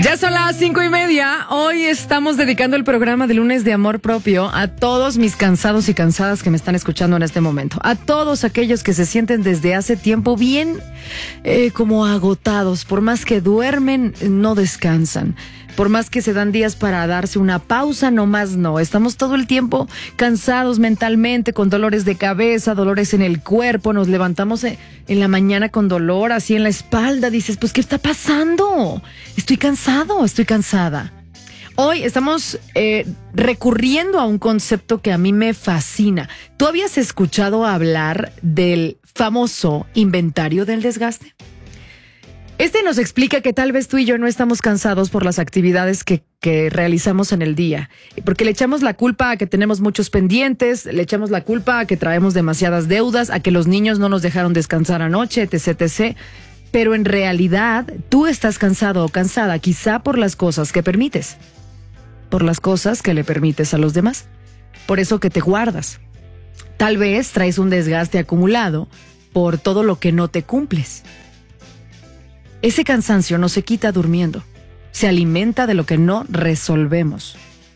Ya son las 5:30. Hoy estamos dedicando el programa de lunes de amor propio a todos mis cansados y cansadas que me están escuchando en este momento. A todos aquellos que se sienten desde hace tiempo bien como agotados. Por más que duermen, no descansan. Por más que se dan días para darse una pausa, nomás no. Estamos todo el tiempo cansados mentalmente, con dolores de cabeza, dolores en el cuerpo. Nos levantamos en la mañana con dolor, así en la espalda. Dices, pues, ¿qué está pasando? Estoy cansado, estoy cansada. Hoy estamos recurriendo a un concepto que a mí me fascina. ¿Tú habías escuchado hablar del famoso inventario del desgaste? Este nos explica que tal vez tú y yo no estamos cansados por las actividades que realizamos en el día, porque le echamos la culpa a que tenemos muchos pendientes, le echamos la culpa a que traemos demasiadas deudas, a que los niños no nos dejaron descansar anoche, etc, etc. Pero en realidad tú estás cansado o cansada quizá por las cosas que permites, por las cosas que le permites a los demás, por eso que te guardas. Tal vez traes un desgaste acumulado por todo lo que no te cumples. Ese cansancio no se quita durmiendo, se alimenta de lo que no resolvemos.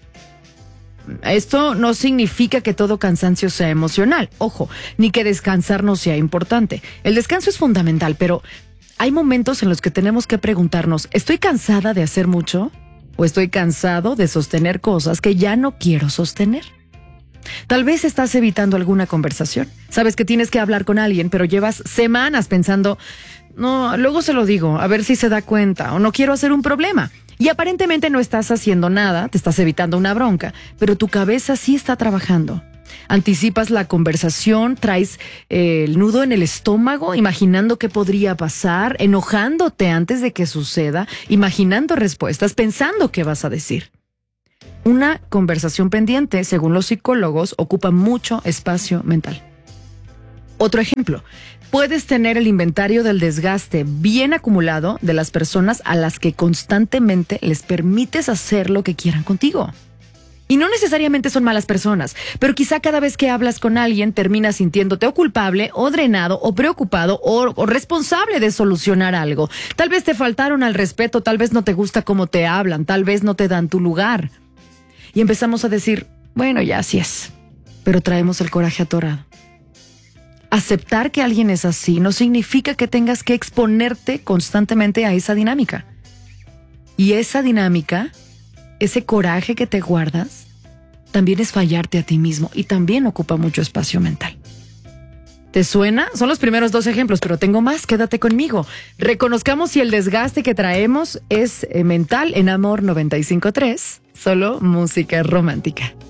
Esto no significa que todo cansancio sea emocional, ojo, ni que descansar no sea importante. El descanso es fundamental, pero hay momentos en los que tenemos que preguntarnos, ¿estoy cansada de hacer mucho? ¿O estoy cansado de sostener cosas que ya no quiero sostener? Tal vez estás evitando alguna conversación. Sabes que tienes que hablar con alguien, pero llevas semanas pensando, no, luego se lo digo, a ver si se da cuenta, o no quiero hacer un problema. Y aparentemente no estás haciendo nada, te estás evitando una bronca, pero tu cabeza sí está trabajando. Anticipas la conversación, traes el nudo en el estómago, imaginando qué podría pasar, enojándote antes de que suceda, imaginando respuestas, pensando qué vas a decir. Una conversación pendiente, según los psicólogos, ocupa mucho espacio mental. Otro ejemplo, puedes tener el inventario del desgaste bien acumulado de las personas a las que constantemente les permites hacer lo que quieran contigo. Y no necesariamente son malas personas, pero quizá cada vez que hablas con alguien terminas sintiéndote o culpable, o drenado, o preocupado, o responsable de solucionar algo. Tal vez te faltaron al respeto, tal vez no te gusta cómo te hablan, tal vez no te dan tu lugar. Y empezamos a decir, bueno, ya así es, pero traemos el coraje atorado. Aceptar que alguien es así no significa que tengas que exponerte constantemente a esa dinámica. Y esa dinámica, ese coraje que te guardas, también es fallarte a ti mismo y también ocupa mucho espacio mental. ¿Te suena? Son los primeros 2 ejemplos, pero tengo más, quédate conmigo. Reconozcamos si el desgaste que traemos es mental en Amor 95.3, solo música romántica.